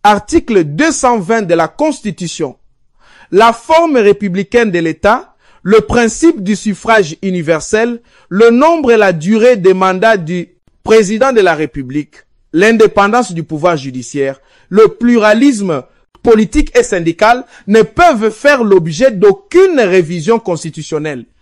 article 220 de la Constitution, la forme républicaine de l'État, le principe du suffrage universel, le nombre et la durée des mandats du président de la République, l'indépendance du pouvoir judiciaire, le pluralisme politique et syndical ne peuvent faire l'objet d'aucune révision constitutionnelle.